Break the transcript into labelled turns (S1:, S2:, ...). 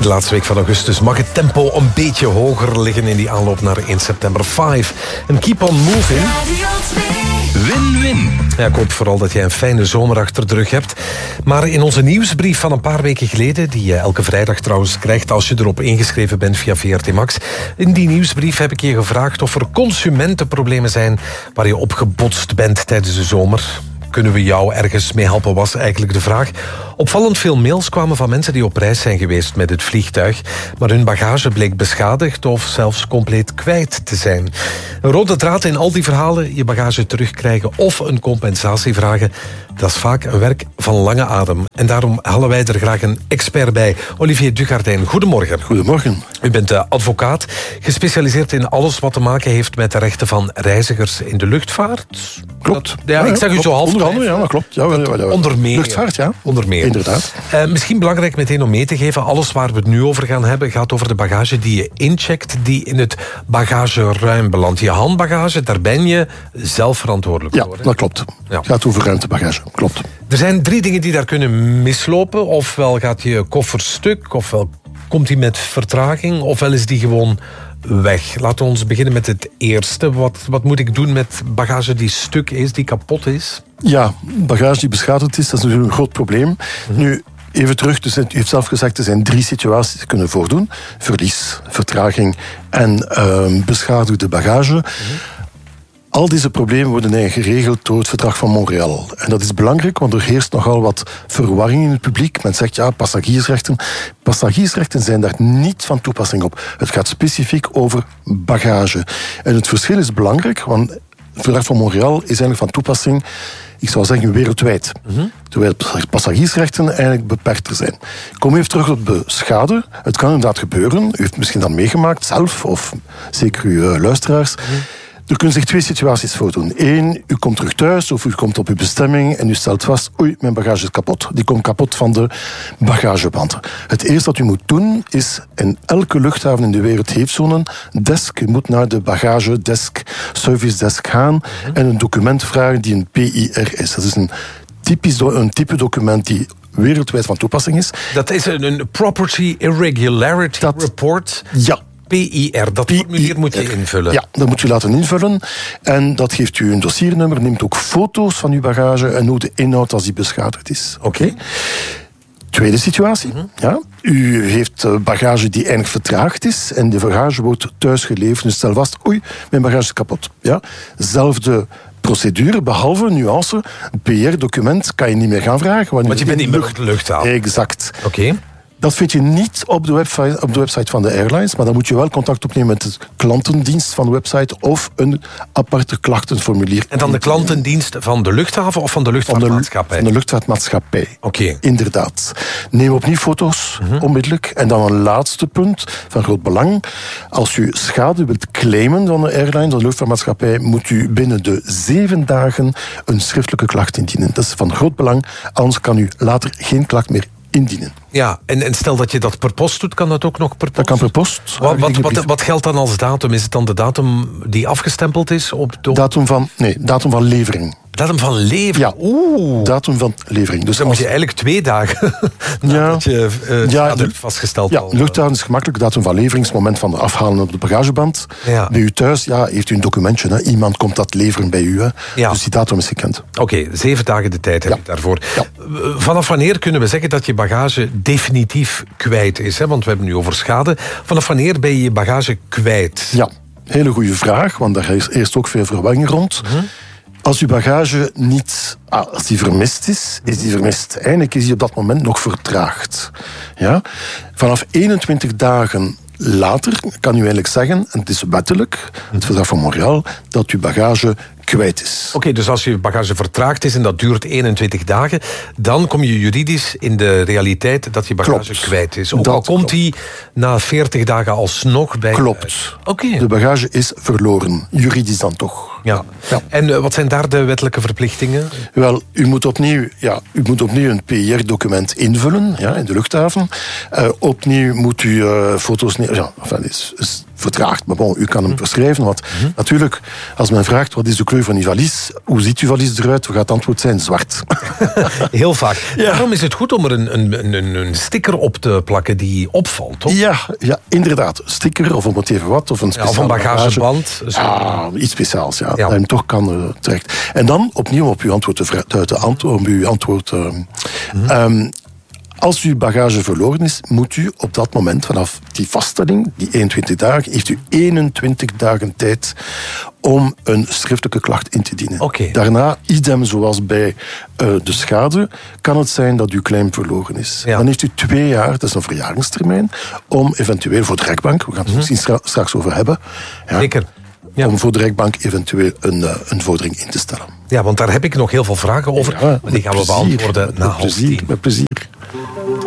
S1: De laatste week van augustus mag het tempo een beetje hoger liggen in die aanloop naar 1 september 5. En keep on moving.
S2: Win-win.
S1: Ja, ik hoop vooral dat jij een fijne zomer achter de rug hebt. Maar in onze nieuwsbrief van een paar weken geleden, die je elke vrijdag trouwens krijgt als je erop ingeschreven bent via VRT Max, in die nieuwsbrief heb ik je gevraagd of er consumentenproblemen zijn waar je op gebotst bent tijdens de zomer. Kunnen we jou ergens mee helpen, was eigenlijk de vraag. Opvallend veel mails kwamen van mensen die op reis zijn geweest met het vliegtuig, maar hun bagage bleek beschadigd of zelfs compleet kwijt te zijn. Een rode draad in al die verhalen, je bagage terugkrijgen of een compensatie vragen, dat is vaak een werk van lange adem. En daarom halen wij er graag een expert bij. Olivier Dugardijn, goedemorgen.
S3: Goedemorgen.
S1: U bent advocaat, gespecialiseerd in alles wat te maken heeft met de rechten van reizigers in de luchtvaart.
S3: Klopt.
S1: Ik zeg u zo half.
S3: Ja, dat klopt. Ja,
S1: onder meer.
S3: Luchtvaart, ja.
S1: Onder meer.
S3: Inderdaad.
S1: Misschien belangrijk meteen om mee te geven, alles waar we het nu over gaan hebben gaat over de bagage die je incheckt, die in het bagageruim belandt. Je handbagage, daar ben je zelf verantwoordelijk voor.
S3: Ja, dat klopt.
S1: Ja.
S3: Het gaat over ruimtebagage, klopt.
S1: Er zijn 3 dingen die daar kunnen mislopen. Ofwel gaat je koffer stuk, ofwel komt die met vertraging, ofwel is die gewoon weg. Laten we ons beginnen met het eerste. Wat moet ik doen met bagage die stuk is, die kapot is?
S3: Ja, bagage die beschadigd is, dat is natuurlijk een groot probleem. Nu, even terug, dus u heeft zelf gezegd, er zijn 3 situaties die kunnen voordoen. Verlies, vertraging en beschadigde bagage. Al deze problemen worden eigenlijk geregeld door het Verdrag van Montreal. En dat is belangrijk, want er heerst nogal wat verwarring in het publiek. Men zegt, ja, passagiersrechten. Passagiersrechten zijn daar niet van toepassing op. Het gaat specifiek over bagage. En het verschil is belangrijk, want het Verdrag van Montreal is eigenlijk van toepassing, ik zou zeggen, wereldwijd. Terwijl passagiersrechten eigenlijk beperkter zijn. Ik kom even terug op de schade. Het kan inderdaad gebeuren. U heeft het misschien dan meegemaakt, zelf, of zeker uw luisteraars. Er kunnen zich 2 situaties voordoen. 1, u komt terug thuis of u komt op uw bestemming en u stelt vast, oei, mijn bagage is kapot. Die komt kapot van de bagageband. Het eerste wat u moet doen is, in elke luchthaven in de wereld heeft zo'n desk. U moet naar de bagagedesk, service desk gaan en een document vragen die een PIR is. Dat is een type document die wereldwijd van toepassing is.
S1: Dat is een Property Irregularity Report.
S3: Ja.
S1: PIR, dat formulier moet je invullen.
S3: Ja, dat moet u laten invullen. En dat geeft u een dossiernummer, neemt ook foto's van uw bagage en hoe de inhoud als die beschadigd is. Oké. Tweede situatie. Ja. U heeft bagage die eigenlijk vertraagd is en de bagage wordt thuis geleverd. Dus stel vast, oei, mijn bagage is kapot. Ja. Zelfde procedure, behalve nuance. Een PR-document kan je niet meer gaan vragen.
S1: Want je bent niet meer op de luchthaven.
S3: Exact.
S1: Oké.
S3: Dat vind je niet op de website van de airlines, maar dan moet je wel contact opnemen met de klantendienst van de website of een aparte klachtenformulier.
S1: En dan de klantendienst van de luchthaven of van de luchtvaartmaatschappij?
S3: Van de luchtvaartmaatschappij.
S1: Oké.
S3: Inderdaad. Neem opnieuw foto's, onmiddellijk. En dan een laatste punt van groot belang. Als u schade wilt claimen van de airline, van de luchtvaartmaatschappij, moet u binnen de 7 dagen een schriftelijke klacht indienen. Dat is van groot belang, anders kan u later geen klacht meer indienen.
S1: Ja, en stel dat je dat per post doet, kan dat ook nog per post?
S3: Dat kan per post.
S1: Wat geldt dan als datum? Is het dan de datum die afgestempeld is?
S3: Datum van levering.
S1: Datum van levering?
S3: Ja,
S1: Oeh.
S3: Datum van levering.
S1: Dus dan moet je eigenlijk 2 dagen nadat je schade vastgesteld
S3: al. Ja, luchthaven is gemakkelijk. Datum van levering is het moment van de afhalen op de bagageband. Ja. Bij u thuis heeft u een documentje. Hè. Iemand komt dat leveren bij u. Hè. Ja. Dus die datum is gekend.
S1: Oké, 7 dagen de tijd heb je daarvoor. Ja. Vanaf wanneer kunnen we zeggen dat je bagage definitief kwijt is? Hè? Want we hebben nu over schade. Vanaf wanneer ben je je bagage kwijt?
S3: Ja, hele goede vraag. Want daar is eerst ook veel verwarring rond. Als uw bagage als die vermist is die vermist. Eigenlijk is die op dat moment nog vertraagd. Ja? Vanaf 21 dagen later kan u eigenlijk zeggen, en het is wettelijk, het Verdrag van Montreal, dat uw bagage kwijt is.
S1: Oké, dus als je bagage vertraagd is en dat duurt 21 dagen, dan kom je juridisch in de realiteit dat je bagage kwijt is. Ook al komt die na 40 dagen alsnog bij.
S3: Klopt.
S1: Oké.
S3: De bagage is verloren. Juridisch dan toch.
S1: Ja. En wat zijn daar de wettelijke verplichtingen?
S3: Wel, u moet opnieuw een PIR-document invullen in de luchthaven. Opnieuw moet u foto's nemen. Ja, vertraagt. Maar bon, u kan hem verschrijven, want natuurlijk, als men vraagt wat is de kleur van uw valies, hoe ziet uw valies eruit, gaat het antwoord zijn zwart.
S1: Heel vaak. Ja. Daarom is het goed om er een sticker op te plakken die opvalt, toch?
S3: Ja, inderdaad. Sticker of een even wat, of een speciaal
S1: of een bagageband.
S3: Ja, iets speciaals, dat je hem toch kan terecht. En dan opnieuw op uw antwoord als uw bagage verloren is, moet u op dat moment, vanaf die vaststelling, die 21 dagen, heeft u 21 dagen tijd om een schriftelijke klacht in te dienen.
S1: Okay.
S3: Daarna, idem zoals bij de schade, kan het zijn dat uw claim verloren is. Ja. Dan heeft u 2 jaar, dat is een verjaringstermijn, om eventueel voor de rechtbank, we gaan het misschien straks over hebben,
S1: zeker. Ja.
S3: Om voor de rechtbank eventueel een vordering in te stellen.
S1: Ja, want daar heb ik nog heel veel vragen over. Maar die gaan we beantwoorden na 9:30.
S3: Met plezier.